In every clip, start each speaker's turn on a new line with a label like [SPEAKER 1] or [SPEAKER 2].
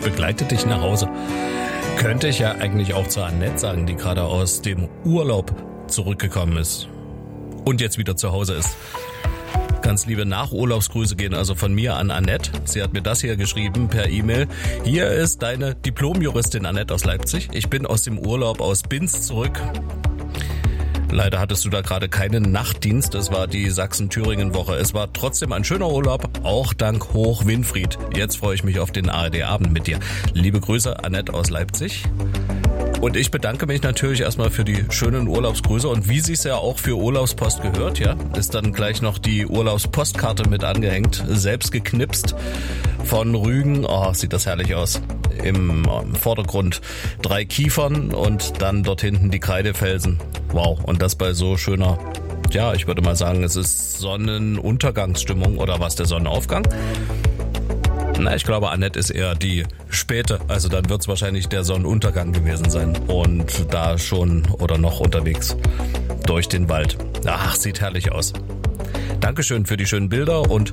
[SPEAKER 1] begleite dich nach Hause. Könnte ich ja eigentlich auch zu Annette sagen, die gerade aus dem Urlaub zurückgekommen ist und jetzt wieder zu Hause ist. Ganz liebe Nachurlaubsgrüße gehen also von mir an Annette. Sie hat mir das hier geschrieben per E-Mail. Hier ist deine Diplomjuristin Annette aus Leipzig. Ich bin aus dem Urlaub aus Binz zurück. Leider hattest du da gerade keinen Nachtdienst, es war die Sachsen-Thüringen-Woche. Es war trotzdem ein schöner Urlaub, auch dank Hoch-Winfried. Jetzt freue ich mich auf den ARD-Abend mit dir. Liebe Grüße, Annette aus Leipzig. Und ich bedanke mich natürlich erstmal für die schönen Urlaubsgrüße und wie sie es ja auch für Urlaubspost gehört, ja, ist dann gleich noch die Urlaubspostkarte mit angehängt, selbst geknipst von Rügen. Oh, sieht das herrlich aus. Im Vordergrund 3 Kiefern und dann dort hinten die Kreidefelsen. Wow, und das bei so schöner, ja, ich würde mal sagen, es ist Sonnenuntergangsstimmung oder was, der Sonnenaufgang? Na, ich glaube, Annette ist eher die späte, also dann wird es wahrscheinlich der Sonnenuntergang gewesen sein und da schon oder noch unterwegs durch den Wald. Ach, sieht herrlich aus. Dankeschön für die schönen Bilder und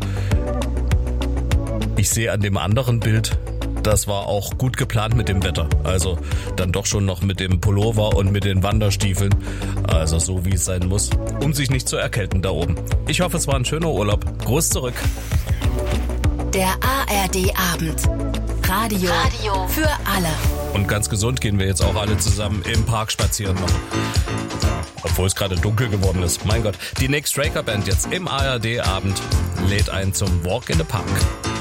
[SPEAKER 1] ich sehe an dem anderen Bild, das war auch gut geplant mit dem Wetter. Also dann doch schon noch mit dem Pullover und mit den Wanderstiefeln. Also so wie es sein muss, um sich nicht zu erkälten da oben. Ich hoffe, es war ein schöner Urlaub. Gruß zurück.
[SPEAKER 2] Der ARD-Abend. Radio für alle.
[SPEAKER 1] Und ganz gesund gehen wir jetzt auch alle zusammen im Park spazieren noch. Obwohl es gerade dunkel geworden ist. Mein Gott. Die Nick Straker Band jetzt im ARD-Abend lädt ein zum Walk in the Park.